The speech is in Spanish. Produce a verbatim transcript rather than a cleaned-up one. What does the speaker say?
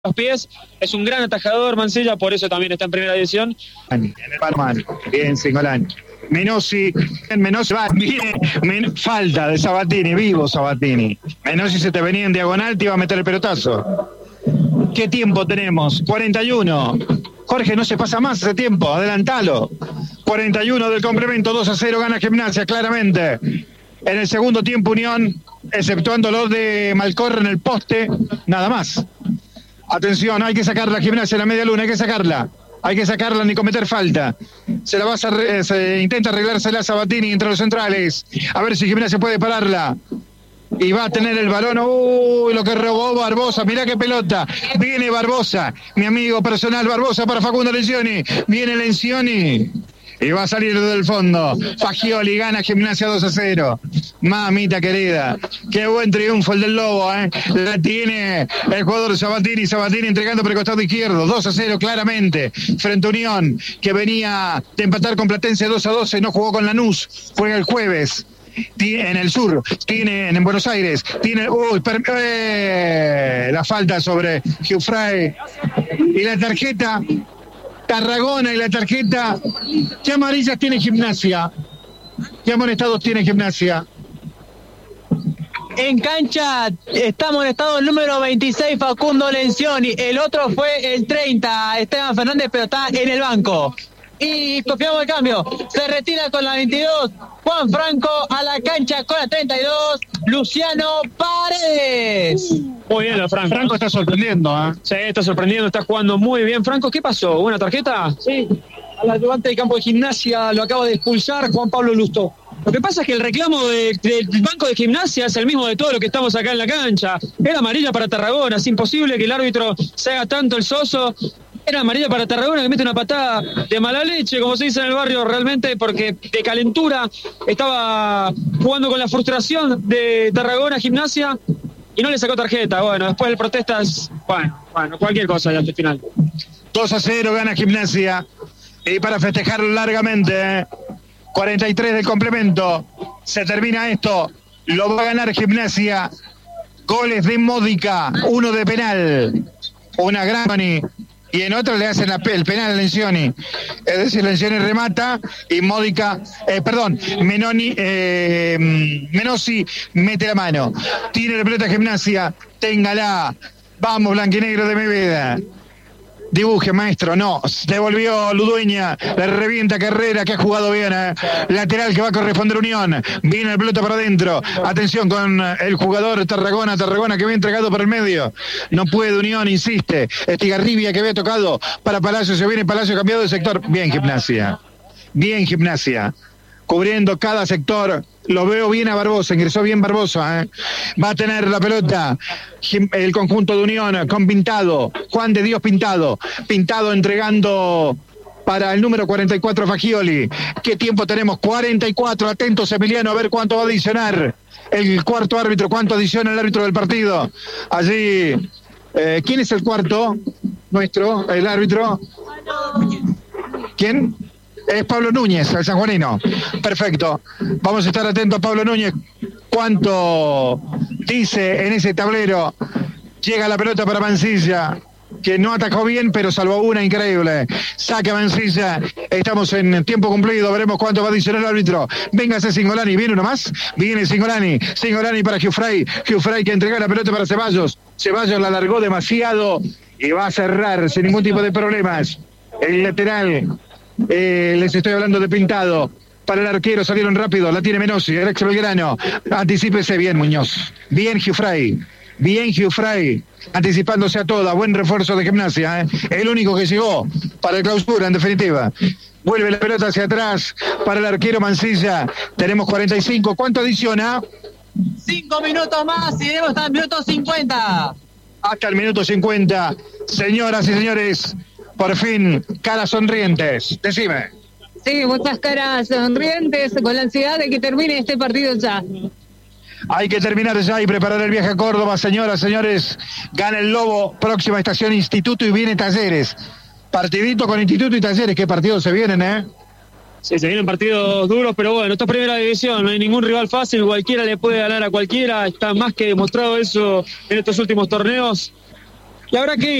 los pies, es un gran atajador Mancilla, por eso también está en primera división. Palman, bien Cingolani. Menossi, Menossi va, viene, men, falta de Sabatini, vivo Sabatini. Menossi se te venía en diagonal, te iba a meter el pelotazo. ¿Qué tiempo tenemos? cuarenta y uno. Jorge, no se pasa más ese tiempo, adelantalo. cuarenta y uno del complemento, dos a cero, gana Gimnasia claramente. En el segundo tiempo Unión, exceptuando los de Malcorra en el poste, nada más. Atención, hay que sacarla Gimnasia en la media luna, hay que sacarla. Hay que sacarla ni cometer falta. Se la va a se intenta arreglársela a Sabatini entre los centrales. A ver si Gimnasia puede pararla. Y va a tener el balón. Uy, lo que robó Barbosa. Mirá qué pelota. Viene Barbosa. Mi amigo personal Barbosa para Facundo Lencioni. Viene Lencioni. Y va a salir del fondo. Fagioli gana Gimnasia dos a cero. Mamita querida. Qué buen triunfo el del Lobo, ¿eh? La tiene el jugador Sabatini. Sabatini entregando por el costado izquierdo. dos a cero claramente. Frente a Unión, que venía de empatar con Platense dos a doce. No jugó con Lanús. Juega el jueves. En el sur, tiene en Buenos Aires, tiene uy, per, eh, la falta sobre Giuffray y la tarjeta Tarragona y la tarjeta. ¿Qué amarillas tiene Gimnasia? ¿Qué amonestados tiene Gimnasia? En cancha está amonestado el número veintiséis Facundo Lencioni, el otro fue el treinta Esteban Fernández, pero está en el banco. Y copiamos el cambio, se retira con la veintidós Juan Franco, a la cancha con la treinta y dos Luciano Paredes. Muy bien, Franco. Franco está sorprendiendo, ¿eh? Sí, está sorprendiendo, está jugando muy bien. Franco, ¿qué pasó? ¿Buena tarjeta? Sí, al ayudante de campo de Gimnasia lo acaba de expulsar Juan Pablo Lustó. Lo que pasa es que el reclamo de, del banco de Gimnasia es el mismo de todo lo que estamos acá en la cancha. Era amarilla para Tarragona, es imposible que el árbitro se haga tanto el soso. Era amarilla para Tarragona, que mete una patada de mala leche, como se dice en el barrio, realmente, porque de calentura estaba jugando con la frustración de Tarragona Gimnasia y no le sacó tarjeta. Bueno, después el protestas, bueno, bueno, cualquier cosa ya hasta el final. dos a cero gana Gimnasia. Y para festejar largamente, ¿eh? cuarenta y tres del complemento. Se termina esto. Lo va a ganar Gimnasia. Goles de Módica, uno de penal. Una gran... Y en otra le hacen la, el penal a Lencioni. Es decir, Lencioni remata y Módica, eh, perdón, Menoni, eh, Menossi mete la mano. Tiene la pelota Gimnasia, téngala. Vamos, blanquinegro de mi vida. Dibuje, maestro, no, devolvió Ludueña, le revienta Carrera, que ha jugado bien, ¿eh? Lateral que va a corresponder Unión, viene el pelota para adentro, atención con el jugador Tarragona, Tarragona que viene entregado por el medio, no puede Unión, insiste, Estigarribia que había tocado para Palacio, se viene Palacio cambiado de sector, bien Gimnasia, bien Gimnasia, cubriendo cada sector. Lo veo bien a Barbosa, ingresó bien Barbosa, ¿eh? Va a tener la pelota el conjunto de Unión con Pintado, Juan de Dios Pintado, Pintado entregando para el número cuarenta y cuatro Fagioli. ¿Qué tiempo tenemos? cuarenta y cuatro, atentos Emiliano, a ver cuánto va a adicionar el cuarto árbitro, cuánto adiciona el árbitro del partido. Allí, eh, ¿quién es el cuarto? Nuestro, el árbitro. ¿Quién? Es Pablo Núñez, el sanjuanino. Perfecto. Vamos a estar atentos a Pablo Núñez. ¿Cuánto dice en ese tablero? Llega la pelota para Mancilla, que no atacó bien, pero salvó una increíble. Saca Mancilla. Estamos en tiempo cumplido. Veremos cuánto va a adicionar el árbitro. Véngase Cingolani. ¿Viene uno más? Viene Cingolani. Cingolani para Giuffray. Giuffray que entrega la pelota para Ceballos. Ceballos la alargó demasiado y va a cerrar sin ningún tipo de problemas. El lateral. Eh, les estoy hablando de Pintado. Para el arquero salieron rápido. La tiene Menossi, el ex Belgrano. Anticípese bien, Muñoz. Bien, Giuffray. Bien, Giuffray. Anticipándose a toda. Buen refuerzo de Gimnasia, ¿eh? El único que llegó para el clausura, en definitiva. Vuelve la pelota hacia atrás para el arquero Mancilla. Tenemos cuarenta y cinco. ¿Cuánto adiciona? Cinco minutos más y debemos estar en minuto cincuenta. Hasta el minuto cincuenta. Señoras y señores, por fin, caras sonrientes. Decime. Sí, muchas caras sonrientes con la ansiedad de que termine este partido ya. Hay que terminar ya y preparar el viaje a Córdoba, señoras, señores. Gana el Lobo, próxima estación Instituto y viene Talleres. Partidito con Instituto y Talleres, qué partidos se vienen, ¿eh? Sí, se vienen partidos duros, pero bueno, esto es primera división, no hay ningún rival fácil, cualquiera le puede ganar a cualquiera, está más que demostrado eso en estos últimos torneos. Y habrá que